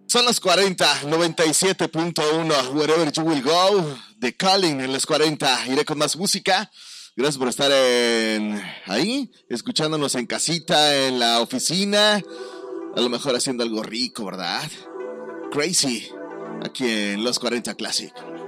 Son los 40, 97.1, Wherever You Will Go, de Calling en los 40. Iré con más música. Gracias por estar ahí, escuchándonos en casita, en la oficina, a lo mejor haciendo algo rico, ¿verdad? Crazy, aquí en los 40 Classic.